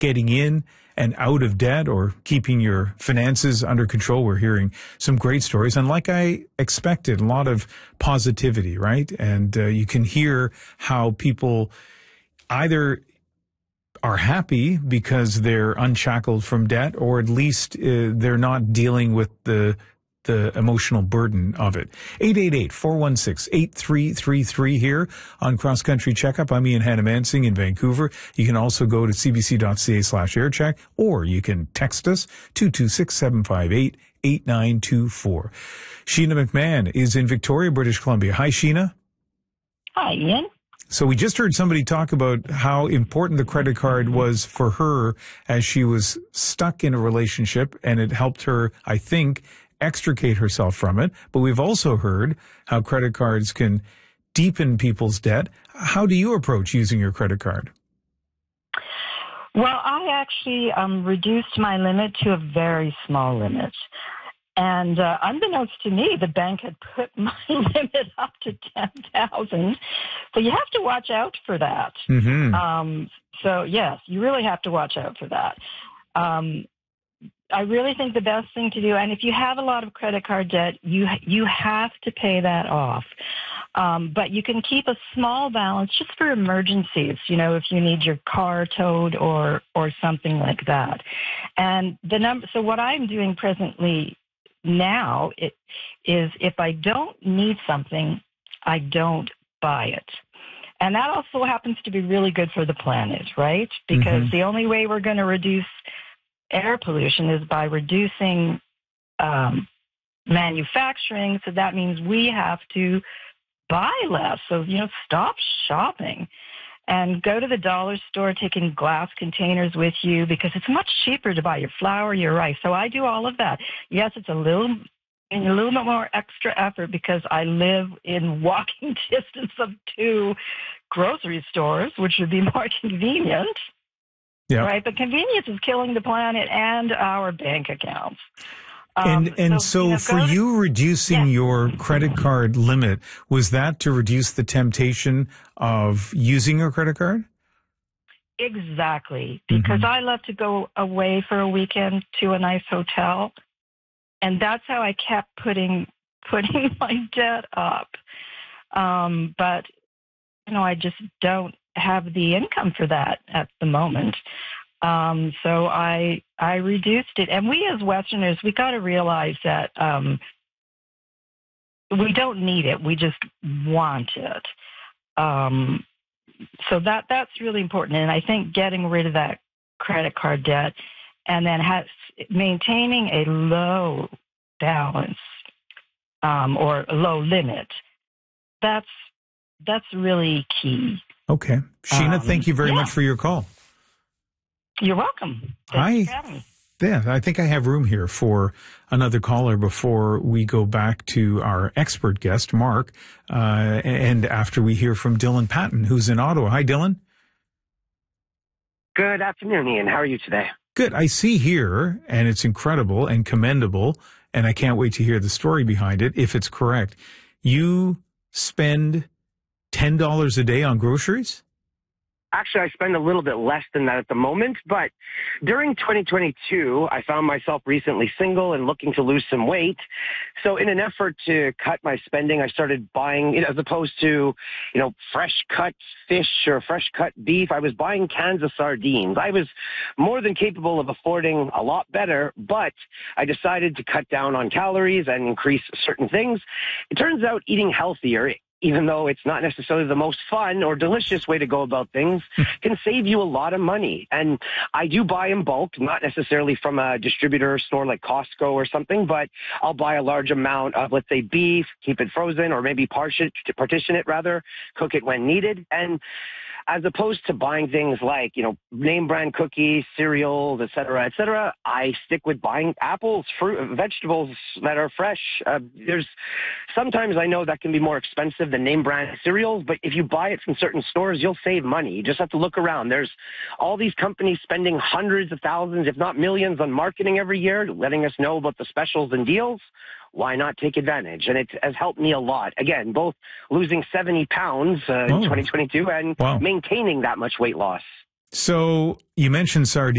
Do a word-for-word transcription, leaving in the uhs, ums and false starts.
getting in and out of debt or keeping your finances under control. We're hearing some great stories. And like I expected, a lot of positivity, right? And uh, you can hear how people either are happy because they're unshackled from debt, or at least uh, they're not dealing with the the emotional burden of it. eight eight eight, four one six, eight three three three here on Cross Country Checkup. I'm Ian Hannah-Mansing in Vancouver. You can also go to cbc.ca slash aircheck, or you can text us two two six, seven five eight, eight nine two four. Sheena McMahon is in Victoria, British Columbia. Hi, Sheena. Hi, Ian. So we just heard somebody talk about how important the credit card was for her as she was stuck in a relationship, and it helped her, I think, extricate herself from it. But we've also heard how credit cards can deepen people's debt. How do you approach using your credit card? Well, I actually um, reduced my limit to a very small limit. And uh, unbeknownst to me, the bank had put my limit up to ten thousand dollars. So you have to watch out for that. Mm-hmm. Um, so, yes, you really have to watch out for that. Um, I really think the best thing to do, and if you have a lot of credit card debt, you you have to pay that off. Um, but you can keep a small balance just for emergencies, you know, if you need your car towed or or something like that. And the number. So what I'm doing presently now it is, if I don't need something, I don't buy it. And that also happens to be really good for the planet, right? Because mm-hmm. the only way we're going to reduce air pollution is by reducing um, manufacturing. So that means we have to buy less. So, you know, stop shopping and go to the dollar store taking glass containers with you, because it's much cheaper to buy your flour, your rice. So I do all of that. Yes, it's a little a little bit more extra effort because I live in walking distance of two grocery stores, which would be more convenient. Yeah. Right, but convenience is killing the planet and our bank accounts. Um, and and so, so you know, for to, you, reducing yeah. your credit card limit, was that to reduce the temptation of using a credit card? Exactly, because mm-hmm. I love to go away for a weekend to a nice hotel, and that's how I kept putting putting my debt up. Um, but you know, I just don't have the income for that at the moment. Um, so I I reduced it. And we as Westerners, we got to realize that um, we don't need it. We just want it. Um, so that that's really important. And I think getting rid of that credit card debt and then has, maintaining a low balance um, or a low limit, that's that's really key. Okay. Sheena, um, thank you very yeah. much for your call. You're welcome. Thanks I, for having me. Yeah, I think I have room here for another caller before we go back to our expert guest, Mark, uh, and after we hear from Dylan Patton, who's in Ottawa. Hi, Dylan. Good afternoon, Ian. How are you today? Good. I see here, and it's incredible and commendable, and I can't wait to hear the story behind it, if it's correct. You spend ten dollars a day on groceries? Actually, I spend a little bit less than that at the moment, but during twenty twenty-two, I found myself recently single and looking to lose some weight. So in an effort to cut my spending, I started buying, you know, as opposed to, you know, fresh cut fish or fresh cut beef, I was buying cans of sardines. I was more than capable of affording a lot better, but I decided to cut down on calories and increase certain things. It turns out eating healthier, even though it's not necessarily the most fun or delicious way to go about things, can save you a lot of money. And I do buy in bulk, not necessarily from a distributor store like Costco or something, but I'll buy a large amount of, let's say, beef, keep it frozen, or maybe partition, partition it rather, cook it when needed. And as opposed to buying things like, you know, name brand cookies, cereals, et cetera, et cetera, I stick with buying apples, fruit, vegetables that are fresh. Uh, there's sometimes I know that can be more expensive than name brand cereals, but if you buy it from certain stores, you'll save money. You just have to look around. There's all these companies spending hundreds of thousands, if not millions, on marketing every year, letting us know about the specials and deals. Why not take advantage? And it has helped me a lot. Again, both losing seventy pounds uh, oh. in twenty twenty-two and wow. maintaining that much weight loss. So you mentioned sardines.